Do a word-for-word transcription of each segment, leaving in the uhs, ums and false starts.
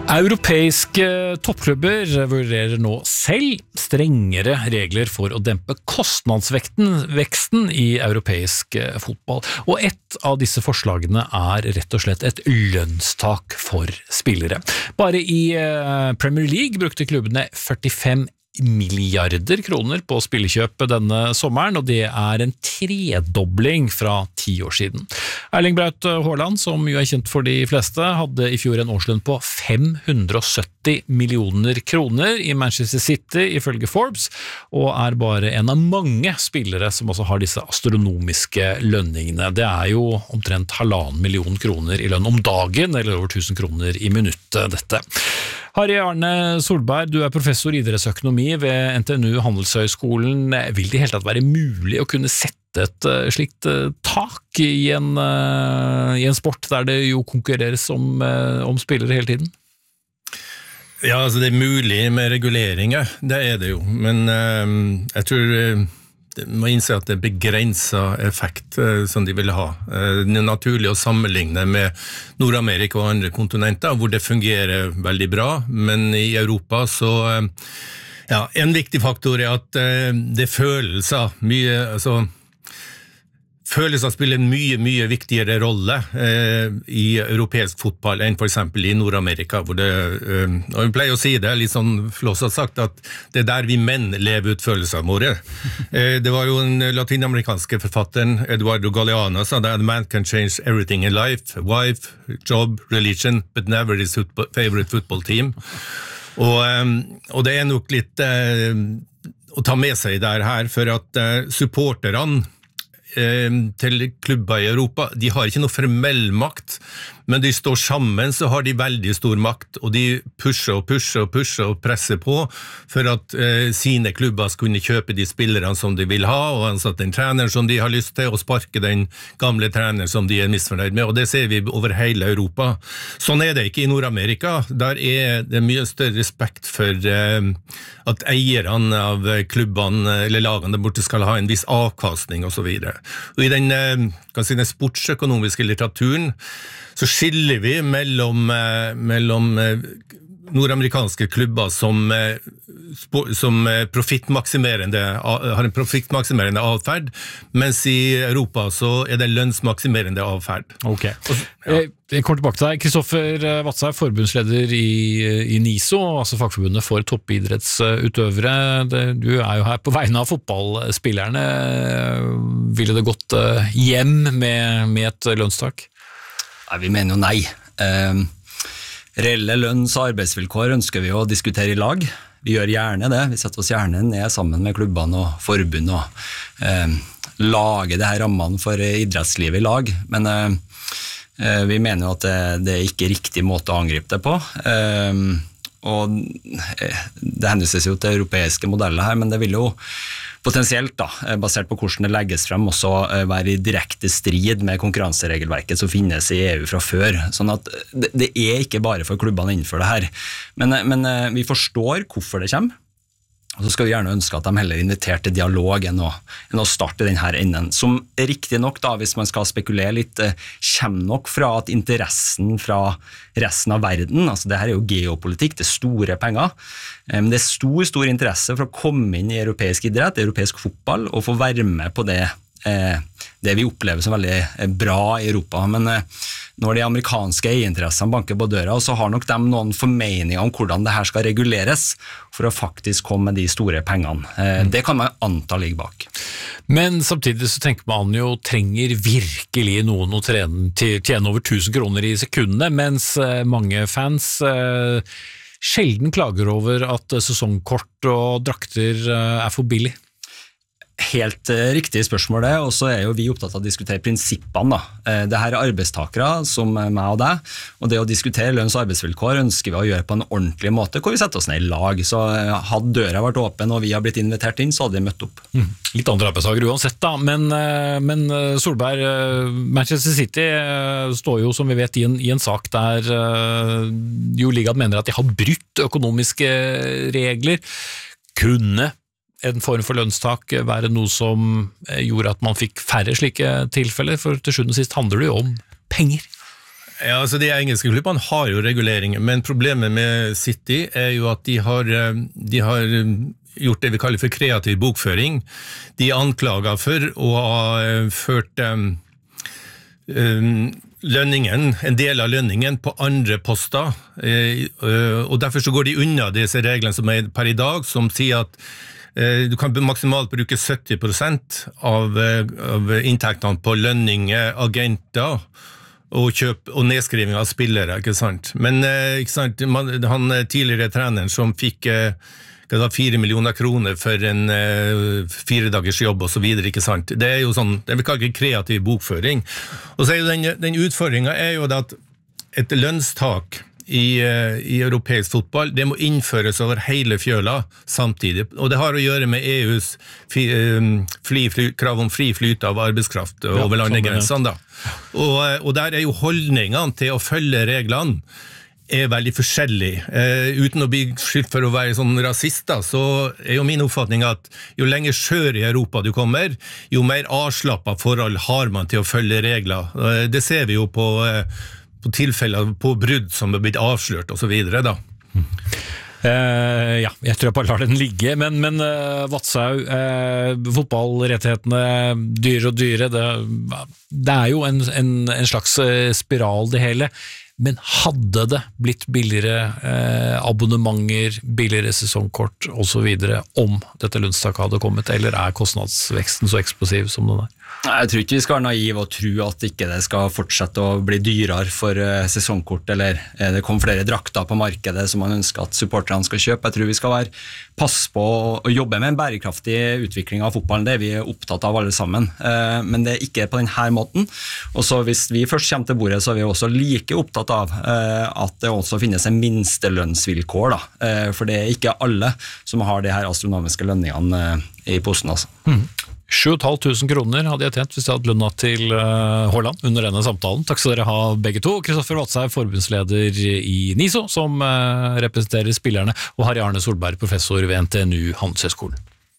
Europeiske toppklubber vurderer nå selv strengere regler for å dempe kostnadsveksten veksten i europeisk fotball. Og ett av disse forslagene er rett og slett et lønnstak for spillere. Bare i Premier League brukte klubbene førtifem milliarder kroner på spillekjøp denne sommeren, og det er en tredobling fra ti år siden. Erling Braut Haaland, som jo er kjent for de fleste, hadde i fjor en årslønn på fem hundre og sytti millioner kroner i Manchester City ifølge Forbes, og er bare en av mange spillere som også har disse astronomiske lønningene. Det er jo omtrent halvannen million kroner i lønn om dagen, eller over tusen kroner i minuttet dette. Harry Arne Solberg, du er professor i idrettsøkonomi ved N T N U Handelshøyskolen. Vil det i hele tatt være mulig å kunne sette et slikt tak i en, i en sport der det jo konkurreres om, om spillere hele tiden? Ja, altså det er mulig med reguleringer, det er det jo, men uh, jeg tror uh, man må innse at det er begrenset effekt uh, som de vil ha. Uh, det er naturlig å sammenligne med Nord-Amerika og andre kontinenter, hvor det fungerer veldig bra, men i Europa så uh, ja, en viktig faktor er at uh, det følelser mye, altså Følelser spiller en mye, mye viktigere rolle eh, i europeisk fotball enn for eksempel i Nord-Amerika, hvor det, eh, og vi pleier å si det, litt sånn flåsett sagt, at det er der vi menn lever ut følelsene våre. Eh, det var jo den latinamerikanske forfatteren Eduardo Galeano som sa at man can change everything in life, wife, job, religion, but never his football, favorite football team. Og, eh, og det er nok litt eh, å ta med seg der her, for at eh, supporterne til klubber i Europa, de har ikke noe formell makt, men de står sammen, så har de veldig stor makt, og de pusher og pusher og pusher og presser på for at eh, sine klubber skal kunne kjøpe de spillerne som de vil ha, og ansette den treneren som de har lyst til, og sparke den gamle treneren som de er misfornøyd med, og det ser vi over hele Europa. Sånn er det ikke i Nord-Amerika. Der er det mye større respekt for eh, at eierne av klubbene eller lagene der borte skal ha en viss avkastning og så videre. Og i den, eh, kan si, den sportsøkonomiske litteraturen så skiller vi mellom, eh, mellom eh, nordamerikanske klubber som, eh, som profittmaksimerende, har en profittmaksimerende avferd, mens i Europa så er det lønnsmaksimerende avferd. Ok. Ja. Jeg kommer tilbake til deg. Kristoffer Vatzai, forbundsleder i, i NISO, altså fagforbundet for toppidrettsutøvere. Du er jo her på vegne av fotballspillerne. Ville det gått hjem med, med et lønnstak? Nei, vi mener jo nei. Eh, reelle lønns- og arbeidsvilkår ønsker vi å diskutere i lag. Vi gjør gjerne det. Vi setter oss gjerne ned sammen med klubbene og forbund og eh, lager det her rammene for idrettslivet i lag. Men eh, vi mener jo at det, det er ikke riktig måte å angripe det på. Eh, og det henvises jo til europeiske modeller her, men det vil jo potensielt da, basert på hvordan det legges frem, også være i direkte strid med konkurranseregelverket som finnes i E U fra før. Sånn at det, det er ikke bare for klubbene å innføre det her. Men, men vi forstår hvorfor det kommer, og så skal vi gjerne ønske at de heller inviterer til dialog enn å, enn å starte denne enden. Som riktig nok da, hvis man skal spekulere litt, kommer nok fra at interessen fra resten av verden, altså det her er jo geopolitikk, det er store penger, men det er stor, stor interesse for å komme inn i europeisk idrett, europeisk fotball, og få være med på det, det vi opplever som veldig bra i Europa. Men når de amerikanske eierinteressene banker på døra, så har nok de noen formeninger om hvordan det her skal reguleres for å faktisk komme med de store pengene. Det kan man anta ligge bak. Men samtidig så tenker man jo, trenger virkelig noen å trene, tjene over tusen kroner i sekundene, mens mange fans sjelden klager over at sesongkort og drakter er for billig. Helt uh, riktig spørsmål det, og så er jo vi opptatt av å diskutere prinsippene da. Uh, det her er arbeidstakere som meg og deg, og det å diskutere lønns- og arbeidsvilkår ønsker vi å gjøre på en ordentlig måte, hvor vi setter oss ned i lag. Så uh, hadde døra vært åpen og vi har blitt invitert inn, så hadde vi møtt opp. Mm. Litt andre arbeidstaker uansett da, men, uh, men Solberg, uh, Manchester City uh, står jo som vi vet i en, i en sak der uh, jo ligaen mener at de har brutt økonomiske regler. Kunne en form for lønnstak være noe som gjorde at man fikk færre slike tilfeller, for til sjuende og sist handler det jo om penger. Ja, altså De engelske klubbene har jo reguleringer, men problemet med City er jo at de har, de har gjort det vi kaller for kreativ bokføring. De er anklaget for å ha ført um, um, lønningen, en del av lønningen på andre poster, uh, og derfor så går de unna disse reglene som er per i dag, som sier at uh, du kan maksimalt bruke sytti prosent av, uh, av inntektene på lønninger, agenter, og kjøp og nedskriving av spillere, ikke sant? Men ikke sant, man, han tidligere treneren som fikk eh, fire millioner kroner for en eh, fire dagers jobb og så videre, ikke sant? Det er jo sånn, det er ikke kreativ bokføring. Og så er jo den, den utfordringen er jo at et lønnstak i, i europeisk fotball, det må innføres over hele fjøla samtidig, og det har å gjøre med E U's fri, fri, fly, krav om fri flyt av arbeidskraft over ja, landegrensene da. Og, og der er jo holdningene til å følge reglene er veldig forskjellig. Eh, uten å bli skyldt for å være sånn rasist da, så er jo min oppfatning at jo lenger sør i Europa du kommer, jo mer avslappet forhold har man til å følge regler. Eh, det ser vi jo på eh, på tilfeller på brudd som er blitt avslørt og så videre da. Mm. Uh, ja, jeg tror jeg bare lar den ligge, men, men uh, Vadshaug, uh, fotballrettighetene dyre og dyre, det, det er jo en, en, en slags spiral det hele, men hadde det blitt billigere uh, abonnementer, billigere sesongkort og så videre om dette lønnstaket hadde kommet, eller er kostnadsveksten så eksplosiv som den er? Jeg tror ikke vi skal være naive og tro at ikke det skal fortsette å bli dyrere for sesongkort, eller det kom flere drakter på markedet som man ønsker at supporterne skal kjøpe. Jeg tror vi skal være pass på å jobbe med en bærekraftig utvikling av fotballen, det er vi opptatt av alle sammen, men det er ikke på denne måten. Og så hvis vi først kommer til bordet, så er vi også like opptatt av at det også finnes en minstelønnsvilkår, da. For det er ikke alle som har de her astronomiske lønningene i posen, altså. Mm. sju tusen fem hundre kroner hadde jeg tjent hvis jeg hadde lønna til Haaland under denne samtalen. Takk skal dere ha begge to. Kristoffer Vadshaug, forbundsleder i NISO, som representerer spillerne, og Harry Arne Solberg, professor ved N T N U Handelshøyskolen.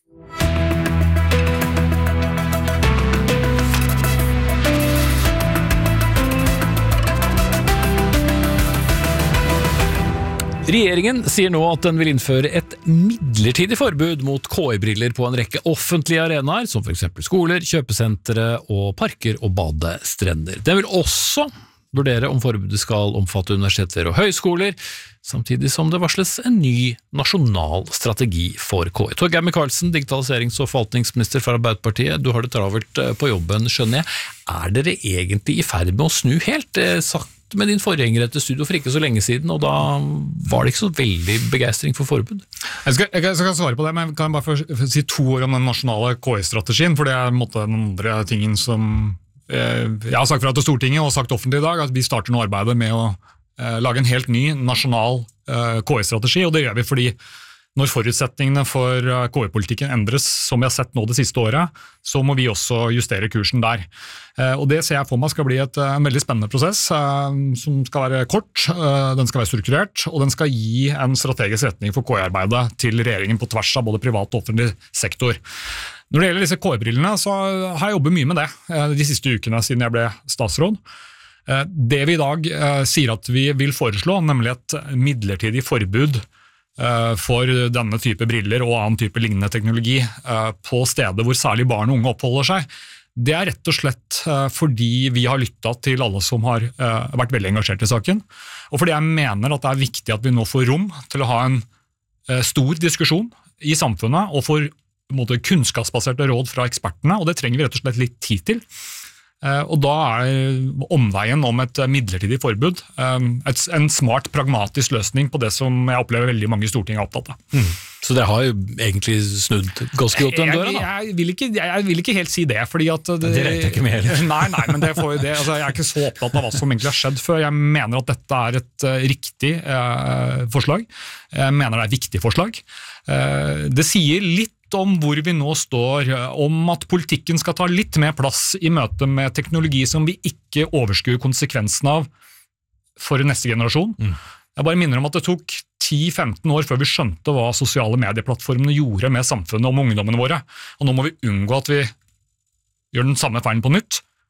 Regjeringen sier nå at den vil innføre et midlertidig forbud mot K I-briller på en rekke offentlige arenaer, som for eksempel skoler, kjøpesentre og parker og badestrender. Den vil også vurdere om forbudet skal omfatte universiteter og høyskoler, samtidig som det varsles en ny nasjonal strategi for K I. Torgeir Micaelsen, digitaliserings- og forvaltningsminister for Arbeiderpartiet, du har det travelt på jobben, skjønner jeg. Er dere egentlig i ferd med å snu helt? Det er sagt med din forgjenger etter studio for ikke så lenge siden, og da var det ikke så veldig begeistring for forbud. Jeg skal, jeg skal svare på det, men jeg kan bare for, si to ord om den nasjonale K I-strategien, for det er en måte den andre tingen som eh, jeg har sagt fra til Stortinget og sagt offentlig i dag, at vi starter nå arbeidet med å eh, lage en helt ny nasjonal eh, K I-strategi, og det gjør vi fordi når forutsetningene for K I-politikken endres, som vi har sett nå det siste året, så må vi også justere kursen der. Og det ser jeg for meg skal bli et, en veldig spennende prosess, som skal være kort, den skal være strukturert, og den skal gi en strategisk retning for K I-arbeidet til regjeringen på tvers av både privat og offentlig sektor. Når det gjelder disse K I-brillene, så har jeg jobbet mye med det de siste ukene siden jeg ble statsråd. Det vi i dag sier at vi vil foreslå, nemlig et midlertidig forbud for denne type briller og annen type lignende teknologi på steder hvor særlig barn og unge oppholder seg, det er rett og slett fordi vi har lyttet til alle som har vært veldig engasjert i saken, og fordi jeg mener at det er viktig at vi nå får rom til å ha en stor diskusjon i samfunnet og får på en måte, kunnskapsbaserte råd fra ekspertene, og det trenger vi rett og slett litt tid til. Og da er omveien om et midlertidig forbud en smart, pragmatisk løsning på det som jeg opplever veldig mange i Stortinget er opptatt av. Mm. Så dere har jo egentlig snudd ganske godt den døra, da? Jeg, jeg, vil ikke, jeg vil ikke helt si det, fordi at det, det regner jeg ikke med heller. Nei, nei, men det får jo det. Altså, jeg er ikke så opptatt av hva som egentlig har skjedd før. Jeg mener at dette er et uh, riktig uh, forslag. Jeg mener det er et viktig forslag. Uh, det sier litt om hvor vi nå står, om at politikken skal ta litt mer plass i møte med teknologi som vi ikke overskuer konsekvensen av for neste generasjon. Mm. Jeg bare minner om at det tok ti til femten år før vi skjønte hva sosiale medieplattformene gjorde med samfunnet og med ungdommene våre. Og nå må vi unngå at vi gjør den samme feilen på nytt,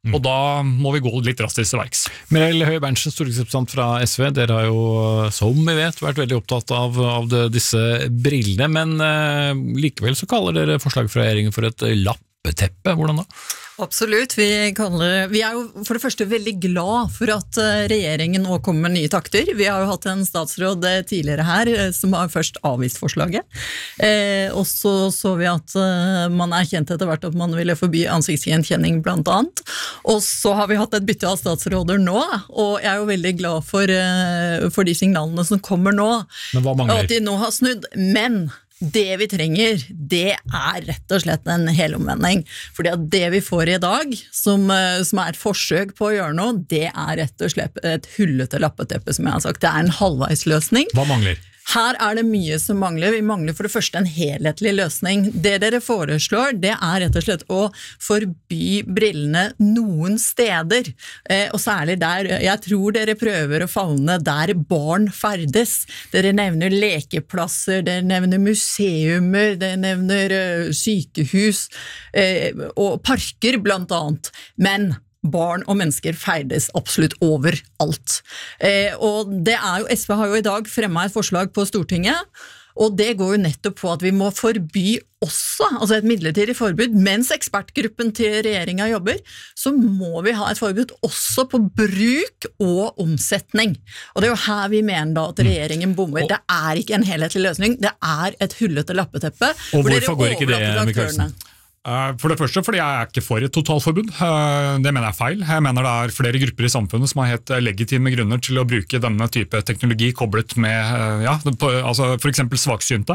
Mm. Og da må vi gå litt drastisk til verks. Mirel Høie-Berntsen, stortingsrepresentant fra S V, dere har jo, som vi vet, vært veldig opptatt av, av det, disse brillene, men eh, likevel så kaller dere forslaget fra regjeringen for et lappeteppe. Hvordan da? Absolutt. Vi, kaller, vi er jo for det første veldig glad for at regjeringen nå kommer med nye takter. Vi har jo hatt en statsråd tidligere her som har først avvist forslaget. Eh, og så så vi at uh, man erkjente etter hvert at man ville forby ansiktsgjenkjenning blant annet. Og så har vi hatt et bytte av statsråder nå, og jeg er jo veldig glad for, uh, for de signalene som kommer nå. Men hva mangler? At de nå har snudd. Men det vi trenger, det er rett og slett en helomvending. Fordi at det vi får i dag, som, som er et forsøk på å gjøre noe, det er rett og slett et hullete lappeteppe, som jeg har sagt. Det er en halvveisløsning. Hva mangler? Her er det mye som mangler. Vi mangler for det første en helhetlig løsning. Det dere foreslår, det er rett og slett å forby brillene noen steder. Eh, og særlig der, jeg tror dere prøver å favne der barn ferdes. Dere nevner lekeplasser, dere nevner museumer, dere nevner uh, sykehus eh, og parker blant annet. Men barn og mennesker ferdes absolutt overalt. Eh, og det er jo, S V har jo i dag fremmet et forslag på Stortinget, og det går jo nettopp på at vi må forby også, altså et midlertidig forbud, mens ekspertgruppen til regjeringen jobber, så må vi ha et forbud også på bruk og omsetning. Og det er jo her vi mener da at regjeringen bommer. Det er ikke en helhetlig løsning, det er et hullete lappeteppe. Og hvorfor går ikke det, Mikkelsen? For det første fordi jeg er ikke for et totalforbud. Det mener jeg er feil. Jeg mener det er flere grupper i samfunnet som har helt legitime grunner til å bruke denne type teknologi koblet med, ja, altså for eksempel svaksynte.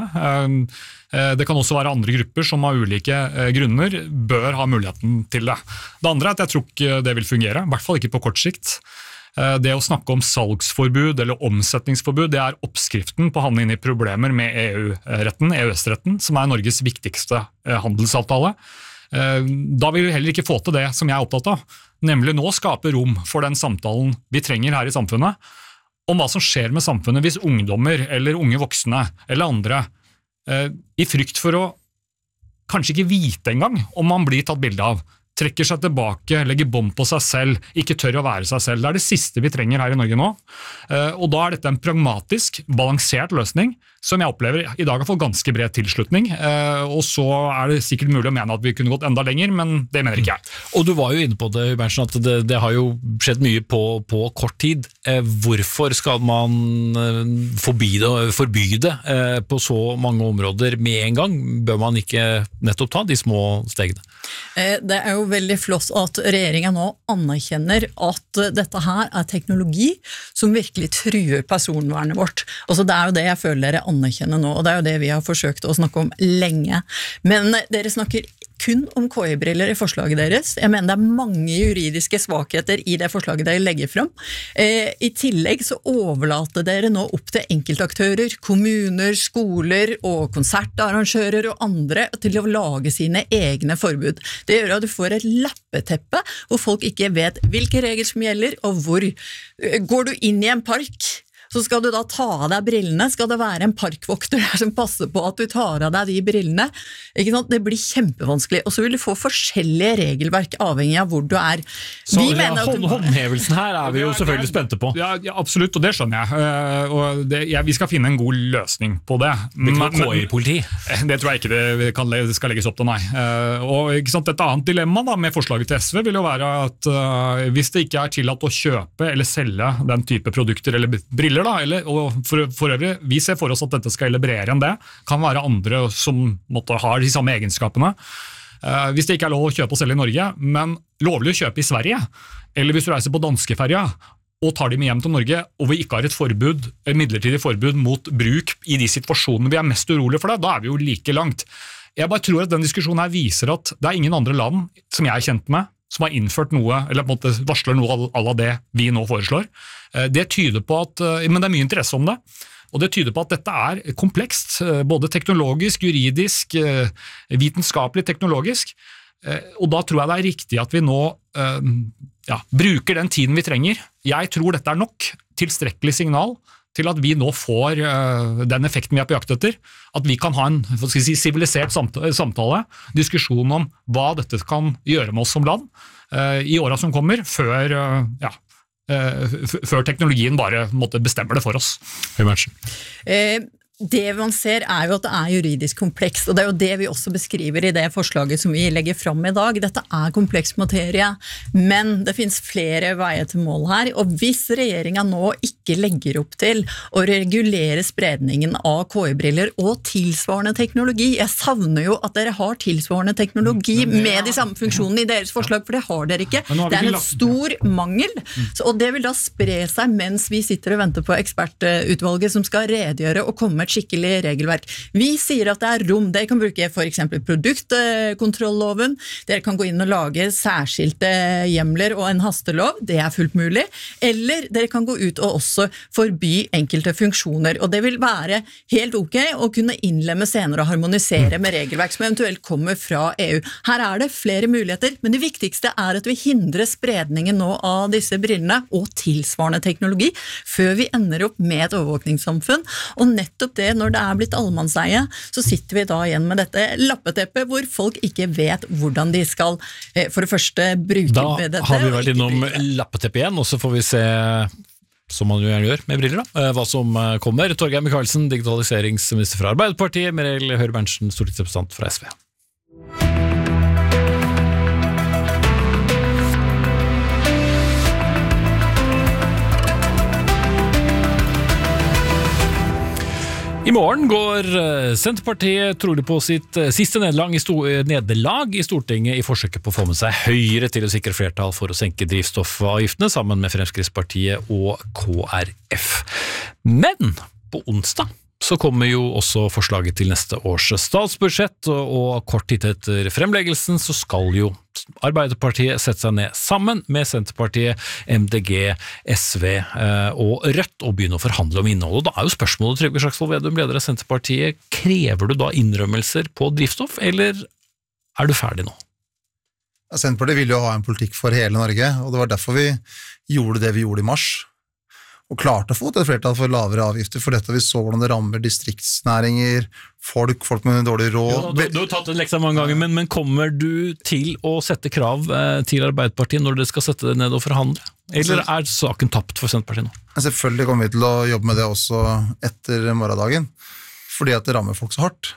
Det kan også være andre grupper som av ulike grunner bør ha muligheten til det. Det andre er at jeg tror ikke det vil fungere, i hvert fall ikke på kort sikt. Det å snakke om salgsforbud eller omsetningsforbud, det er oppskriften på å havne inn i problemer med E U-retten, E U S-retten, som er Norges viktigste handelsavtale. Da vil vi heller ikke få til det som jeg er opptatt av, nemlig nå skape rom for den samtalen vi trenger her i samfunnet, om hva som skjer med samfunnet hvis ungdommer eller unge voksne eller andre, i frykt for å kanskje ikke vite engang om man blir tatt bilde av, trekker seg tilbake, legger bånd på seg selv, ikke tør å være seg selv. Det er det siste vi trenger her i Norge nå. Og da er dette en pragmatisk, balansert løsning, som jeg opplever i dag har fått ganske bred tilslutning. Og så er det sikkert mulig å mene at vi kunne gått enda lenger, men det mener ikke jeg. Og du var jo inne på det, Berntsen, at det, det har jo skjedd mye på, på kort tid. Hvorfor skal man forby det, forby det på så mange områder med en gang? Bør man ikke nettopp ta de små stegene? Det er jo veldig flott at regjeringen nå anerkjenner at dette her er teknologi som virkelig truer personvernet vårt. Altså det er jo det jeg føler dere anerkjenner nå, og det er jo det vi har forsøkt å snakke om lenge. Men dere snakker kun om K I-briller i forslaget deres. Jeg mener det er mange juridiske svakheter i det forslaget dere legger frem. Eh, I tillegg så overlater dere nå opp til enkeltaktører, kommuner, skoler og konsertarrangører og andre til å lage sine egne forbud. Det gjør at du får et lappeteppe hvor folk ikke vet hvilke regler som gjelder og hvor. Går du inn i en park, så skal du da ta av deg brillene, skal det være en parkvokter der som passer på at du tar av deg de brillene, ikke sant? Det blir kjempevanskelig, og så vil du få forskjellige regelverk avhengig av hvor du er. Så ja, hånd, håndhevelsen her er vi jo selvfølgelig spente på. Ja, ja, absolutt, og det skjønner jeg, uh, og det, ja, vi skal finne en god løsning på det. Det er ikke K I-politi? Det tror jeg ikke det kan, skal legges opp til, nei. Uh, og ikke sant, et annet dilemma da, med forslaget til S V vil jo være at uh, hvis det ikke er tillatt å kjøpe eller selge den type produkter eller briller, da, eller, og for, for øvrig, vi ser for oss at dette skal gjelde bredere enn det, kan være andre som måtte ha de samme egenskapene. Uh, hvis det ikke er lov å kjøpe og selge i Norge, men lovlig å kjøpe i Sverige, eller hvis du reiser på danskeferja og tar de med hjem til Norge, og vi ikke har et forbud, et midlertidig forbud mot bruk i de situasjonene vi er mest urolige for det, da er vi jo like langt. Jeg bare tror at den diskusjonen her viser at det er ingen andre land som jeg er kjent med, som har innført noe, eller på en måte varsler noe av det vi nå foreslår. Det tyder på at, men det er mye interesse om det, og det tyder på at dette er komplekst, både teknologisk, juridisk, vitenskapelig, teknologisk, og da tror jeg det er riktig at vi nå ja, bruker den tiden vi trenger. Jeg tror dette er nok tilstrekkelig signal til at vi nå får uh, den effekten vi er på jakt etter, at vi kan ha en hva skal jeg si, sivilisert samtale, samtale, diskusjon om hva dette kan gjøre med oss som land uh, i årene som kommer, før, uh, ja, uh, f- før teknologien bare måtte bestemme det for oss. Eh, Det man ser er jo at det er juridisk komplekst, og det er jo det vi også beskriver i det forslaget som vi legger fram i dag. Dette er kompleks materie, men det finnes flere veier til mål her, og hvis regjeringen nå ikke legger opp til å regulere spredningen av K I-briller og tilsvarende teknologi, jeg savner jo at dere har tilsvarende teknologi med de samme funksjonene i deres forslag, for det har dere ikke. Det er en stor mangel, så, og det vil da spre seg mens vi sitter og venter på ekspertutvalget som skal redegjøre og komme med skikkelig regelverk. Vi sier at det er rom, dere kan bruke for eksempel produktkontrolloven, dere kan gå inn og lage særskilte hjemler og en hastelov, det er fullt mulig, eller dere kan gå ut og også forby enkelte funksjoner, og det vil være helt ok å kunne innlemme senere og harmonisere med regelverk som eventuelt kommer fra E U. Her er det flere muligheter, men det viktigste er at vi hindrer spredningen nå av disse brillene og tilsvarende teknologi, før vi ender opp med et overvåkningssamfunn, og nettopp det når det er blitt allemannseie, så sitter vi da igjen med dette lappeteppet hvor folk ikke vet hvordan de skal for det første bruke da dette. Da har vi vært innom lappeteppet igjen, og så får vi se, som man jo gjerne gjør med briller, da, hva som kommer. Torgeir Micaelsen, digitaliseringsminister fra Arbeiderpartiet, Merel Høyre-Berntsen, stortingsrepresentant fra S V. I morgen går Senterpartiet trolig på sitt siste nederlag i, sto- nederlag i Stortinget i forsøket på å få med seg Høyre til å sikre flertall for å senke drivstoffavgiftene sammen med Fremskrittspartiet og K R F. Men på onsdag så kommer jo også forslaget til neste års statsbudsjett, og kort tid etter fremleggelsen så skal jo Arbeiderpartiet sette seg ned sammen med Senterpartiet, M D G, S V og Rødt og begynne å forhandle om innholdet. Da er jo spørsmålet, Trygve Slagsvold Vedum, leder av Senterpartiet, krever du da innrømmelser på drivstoff, eller er du ferdig nå? Senterpartiet ville jo ha en politikk for hele Norge, og det var derfor vi gjorde det vi gjorde i mars, og klarte å få til et flertall for lavere avgifter, for dette vi så hvordan det rammer distriktsnæringer, folk, folk med dårlig råd. Jo, du, du har tatt en leksa mange ganger, men, men kommer du til å sette krav eh, til Arbeiderpartiet når dere skal sette det ned og forhandle? Eller er saken tapt for Senterpartiet nå? Selvfølgelig kommer vi til å jobbe med det også etter morgendagen, fordi at det rammer folk så hardt,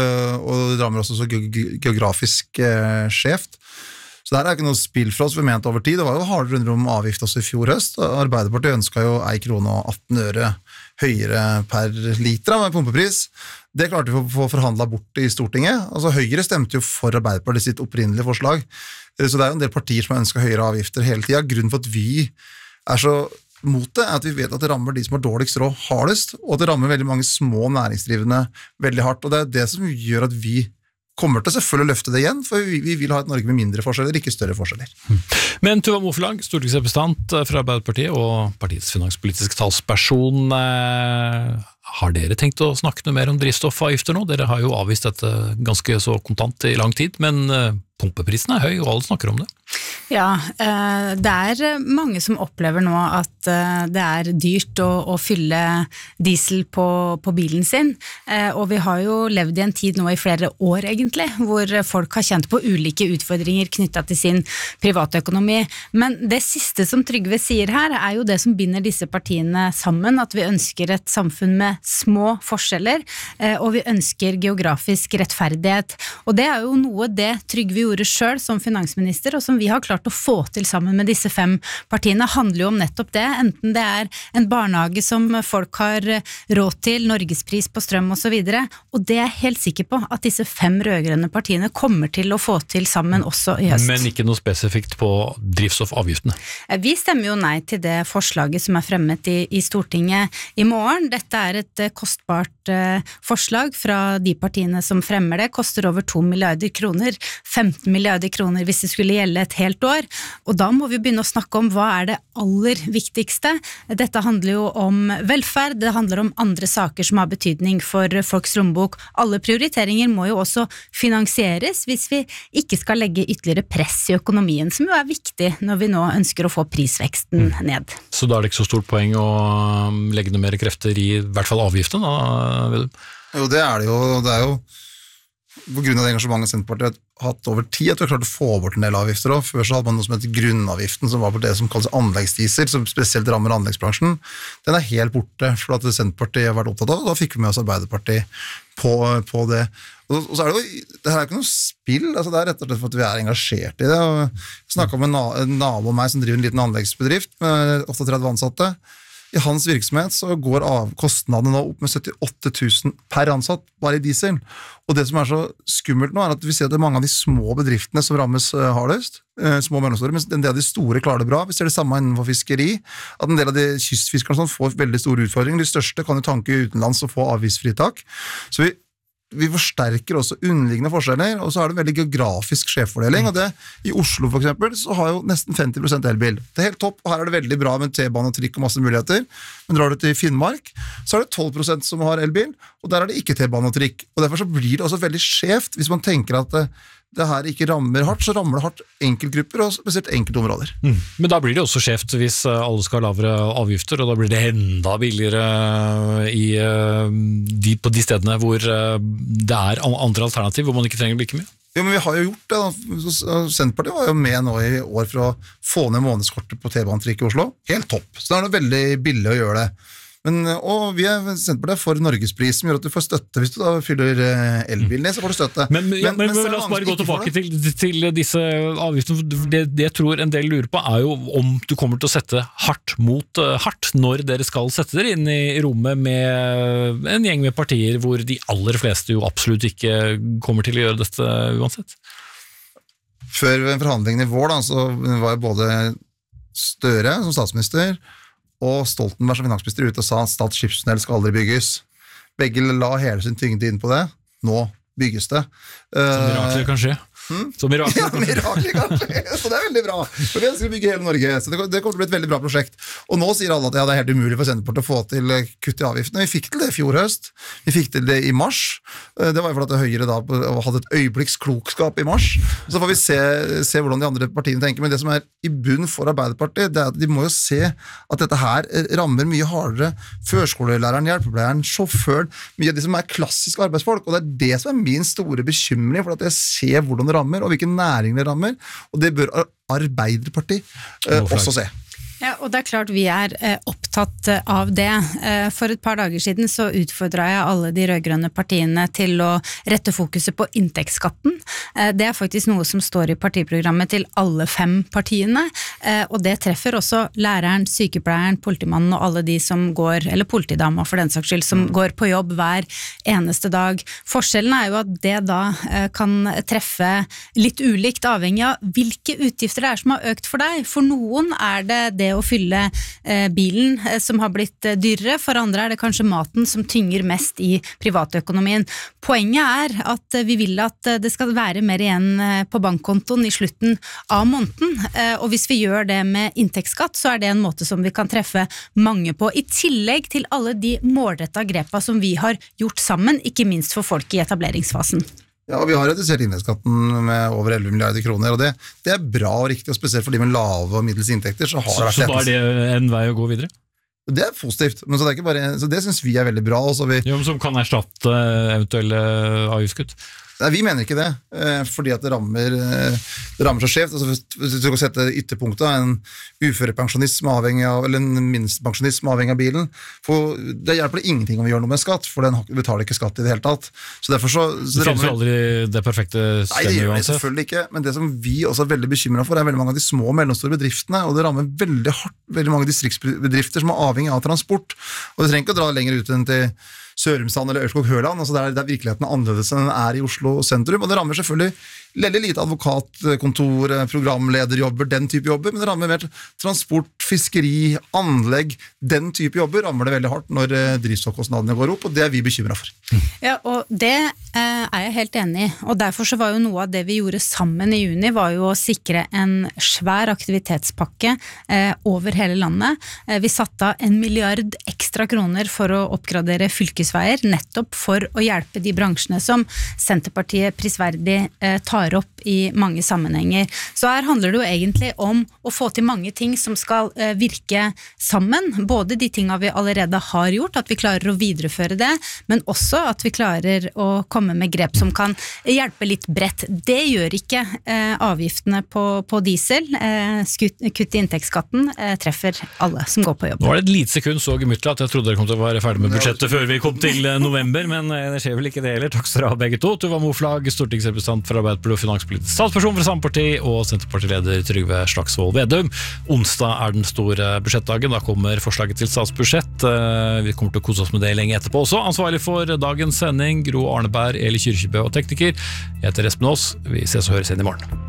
og det rammer også så geografisk skjevt. Så det er ikke noe spill for oss, vi mente over tid. Det var jo harde runder om avgift også i fjor høst. Arbeiderpartiet ønsket jo en krone og atten øre høyere per liter med pumpepris. Det klarte vi å få forhandlet bort i Stortinget. Altså Høyre stemte jo for Arbeiderpartiet sitt opprinnelige forslag. Så det er jo en del partier som ønsker høyere avgifter hele tiden. Grunnen for at vi er så mot det, er at vi vet at det rammer de som har dårligst råd hardest, og at det rammer veldig mange små næringsdrivende veldig hardt. Og det er det som gjør at vi kommer til selvfølgelig å løfte det igjen, for vi, vi vil ha et Norge med mindre forskjeller, ikke større forskjeller. Men Tuva Moflag, stortingsrepresentant fra Arbeiderpartiet og partiets finanspolitiske talsperson, eh, har dere tenkt å snakke noe mer om drivstoffavgifter nå? Dere har jo avvist dette ganske så kontant i lang tid, men eh, pumpeprisen er høy, og alle snakker om det. Ja, det er mange som opplever nå at det er dyrt å, å fylle diesel på, på bilen sin, og vi har jo levd i en tid nå i flere år egentlig, hvor folk har kjent på ulike utfordringer knyttet til sin privatøkonomi. Men det siste som Trygve sier her er jo det som binder disse partiene sammen, at vi ønsker et samfunn med små forskjeller, og vi ønsker geografisk rettferdighet. Og det er jo noe det Trygve gjorde selv som finansminister, og som vi har klart å få til sammen med disse fem partiene, handler jo om nettopp det, enten det er en barnehage som folk har råd til, Norgespris på strøm og så videre, og det er jeg helt sikker på at disse fem rødgrønne partiene kommer til å få til sammen også i høst. Men ikke noe spesifikt på drivstoffavgiftene? Vi stemmer jo nei til det forslaget som er fremmet i, i Stortinget i morgen. Dette er et kostbart uh, forslag fra de partiene som fremmer det, koster over to milliarder kroner, femten milliarder kroner hvis det skulle gjelde et helt år, og da må vi begynne å snakke om hva er det aller viktigste. Dette handler jo om velferd, det handler om andre saker som har betydning for folks lommebok. Alle prioriteringer må jo også finansieres hvis vi ikke skal legge ytterligere press i økonomien, som jo er viktig når vi nå ønsker å få prisveksten ned. Så da er det ikke så stort poeng å legge noe mer krefter i, i hvert fall avgiften da, Vedum? Jo, det er det jo. Det er jo på grunn av det engasjementet Senterpartiet har hatt over tid, at vi har klart å få bort en del avgifter også. Før så hadde man noe som heter grunnavgiften, som var på det som kalles anleggsdiesel, som spesielt rammer anleggsbransjen. Den er helt borte, for at Senterpartiet har vært opptatt av, og da fikk vi med oss Arbeiderpartiet på, på det. Og, og så er det jo, det her er ikke noe spill, altså det er rett og slett for at vi er engasjert i det. Og jeg snakket med en, na, en nabo av meg som driver en liten anleggsbedrift med tretti ansatte. I hans virksomhet så går av kostnadene nå opp med syttiåtte tusen per ansatt, bare i diesel. Og det som er så skummelt nå, er at vi ser at det er mange av de små bedriftene som rammes hardest, små og mellomstore, men en del av de store klarer det bra. Vi ser det samme innenfor fiskeri, at en del av de kystfiskerne sånn får veldig store utfordringer. De største kan jo tanke utenlands og få avgiftsfritak. Så vi Vi forsterker også underliggende forskjeller, og så er det veldig geografisk skjevfordeling, og det i Oslo for eksempel, så har jo nesten femti prosent elbil. Det er helt topp, og her er det veldig bra med T-bane og trikk og masse muligheter, men drar du til Finnmark, så er det tolv prosent som har elbil, og der er det ikke T-bane og trikk, og derfor så blir det også veldig skjevt hvis man tenker at det, det her ikke rammer hardt, så rammer det hardt enkeltgrupper og spesielt enkeltområder. Mm. Men da blir det også skjevt hvis alle skal ha lavere avgifter, og da blir det enda billigere i de, på de stedene hvor det er andre alternativ, hvor man ikke trenger like mye. Jo, men vi har jo gjort det da. Senterpartiet var jo med nå i år for å få ned månedskortet på T-banetrikk i Oslo. Helt topp. Så det er noe veldig billig å gjøre det. Men, og vi er Senterpartiet for Norgespris, som gjør at du får støtte hvis du da fyller elbilen ned, så får du støtte. Men, ja, men, men, men la oss bare gå tilbake til, til disse avgiftene. Det, det jeg tror en del lurer på er jo om du kommer til å sette hardt mot uh, hardt når dere skal sette dere inn i rommet med en gjeng med partier hvor de aller fleste jo absolutt ikke kommer til å gjøre dette uansett. Før forhandlingene i vår da, så var jo både Støre som statsminister og Stoltenberg som finansminister ute og sa at Stad skipstunnel skal aldri bygges. Begge la hele sin tyngde inn på det. Nå bygges det. Som mirakler kan skje. Hmm? Som mirakler ja, mirakler kan skje. Så det er veldig bra. For vi ønsker å bygge hele Norge. Så det kommer til å bli et veldig bra prosjekt. Og nå sier alle at ja, det er helt umulig for Senterpartiet å få til kutt i avgiftene. Vi fikk til det i fjor høst. Vi fikk til det i mars. Det var jo fordi at Høyre da hadde et øyeblikks klokskap i mars. Så får vi se, se hvordan de andre partiene tenker. Men det som er i bunn for Arbeiderpartiet, det er at de må jo se at dette her rammer mye hardere førskolelæreren, hjelpepleieren, sjåføren, mye av de som er klassiske arbeidsfolk. Og det er det som er min store bekymring, for at jeg ser hvordan det rammer, og hvilke næringer det rammer, og det bør Arbeiderpartiet eh, også se. Ja, og det er klart vi er eh, opptatt av det. Eh, for et par dager siden så utfordret jeg alle de rødgrønne partiene til å rette fokuset på inntektsskatten. Eh, det er faktisk noe som står i partiprogrammet til alle fem partiene, eh, og det treffer også læreren, sykepleieren, politimannen og alle de som går, eller politidama for den saks skyld, som mm. går på jobb hver eneste dag. Forskjellen er jo at det da eh, kan treffe litt ulikt avhengig av hvilke utgifter det er som har økt for deg. For noen er det det å fylle eh, bilen eh, som har blitt eh, dyrere, for andre er det kanskje maten som tynger mest i privatøkonomien. Poenget er at eh, vi vil at eh, det skal være mer igjen eh, på bankkontoen i slutten av måneden, eh, og hvis vi gjør det med inntektsskatt, så er det en måte som vi kan treffe mange på, i tillegg til alle de målrettede grepa som vi har gjort sammen, ikke minst for folk i etableringsfasen. Ja, og vi har redusert inntektsskatten med over elleve milliarder kroner, og det, det er bra og riktig, og spesielt for de med lave og middels inntekter, så har så, det vært så da er det en vei å gå videre? Det er positivt, men så det, er ikke bare, så det synes vi er veldig bra. Og så vi, jo, som kan erstatte eventuelle avgiftskutt? Nei, vi mener ikke det, fordi at det rammer, det rammer så skjevt. Altså, hvis du kan sette ytterpunktet, en uførepensjonist som er avhengig av, eller en minstepensjonist som er avhengig av bilen, for det hjelper det ingenting om vi gjør noe med skatt, for den betaler ikke skatt i det hele tatt. Så derfor så... så det finnes jo aldri det perfekte stemmet. Nei, det gjør det selvfølgelig ikke, men det som vi også er veldig bekymret for, er veldig mange av de små og mellomstore bedriftene, og det rammer veldig hardt veldig mange distriktsbedrifter som er avhengig av transport, og det trenger ikke å dra lenger ut enn til Sørumsand eller Ørskog-Høland, altså der, der virkeligheten er annerledes enn den er i Oslo sentrum, og det rammer selvfølgelig veldig lite advokatkontor, programlederjobber, den type jobber, men det rammer mer transport, fiskeri, anlegg, den type jobber rammer det veldig hardt når drivstoffkostnadene går opp, og det er vi bekymret for. Ja, og det eh, er jeg helt enig i, og derfor så var jo noe av det vi gjorde sammen i juni, var jo å sikre en svær aktivitetspakke eh, over hele landet. Eh, vi satte av en milliard ekstra kroner for å oppgradere fylkesveier, nettopp for å hjelpe de bransjene som Senterpartiet prisverdig eh, tar opp i mange sammenhenger. Så her handler det jo egentlig om å få til mange ting som skal eh, virke sammen, både de tingene vi allerede har gjort, at vi klarer å videreføre det, men også at vi klarer å komme med grep som kan hjelpe litt bredt. Det gjør ikke eh, avgiftene på, på diesel. Eh, skutt, kutt i inntektsskatten eh, treffer alle som går på jobb. Nå var det et lite sekund så gemyttelig at jeg trodde dere kom til å være ferdig med budsjettet før vi kom til november, men det skjer vel ikke det heller. Takk skal dere ha begge to. Tuva Moflag, stortingsrepresentant for Arbeiderpartiet og finanspolitisk statsperson fra samme parti, og Senterpartileder Trygve Slagsvold Vedum. Onsdag er den store budsjettdagen. Da kommer forslaget til statsbudsjett. Vi kommer til å kose oss med det lenge etterpå også. Ansvarlig for dagens sending, Gro Arneberg, Eli Kyrkjebø og tekniker. Jeg heter Espen Aas. Vi ses og høres igjen i morgen.